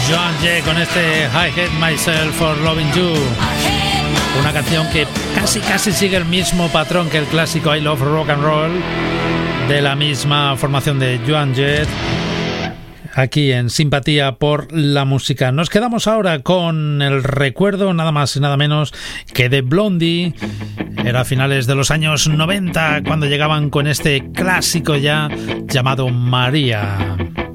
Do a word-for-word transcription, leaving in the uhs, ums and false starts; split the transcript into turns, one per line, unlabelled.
Joan Jett con este I Hate Myself for Loving You, una canción que casi casi sigue el mismo patrón que el clásico I Love Rock and Roll de la misma formación de Joan Jett, aquí en Simpatía por la Música. Nos quedamos ahora con el recuerdo nada más y nada menos que de Blondie. Era a finales de los años noventa cuando llegaban con este clásico ya llamado María.